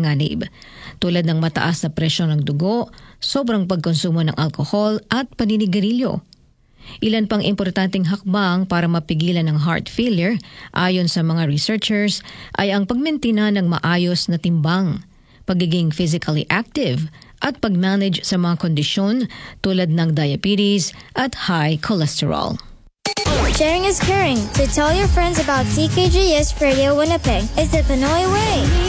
panganib, tulad ng mataas na presyon ng dugo, sobrang pagkonsumo ng alkohol at paninigarilyo. Ilan pang importanteng hakbang para mapigilan ng heart failure ayon sa mga researchers ay ang pagmentina ng maayos na timbang, pagiging physically active at pag-manage sa mga kondisyon tulad ng diabetes at high cholesterol. Sharing is caring. To tell your friends about CKGS Radio Winnipeg is the Pinoy way.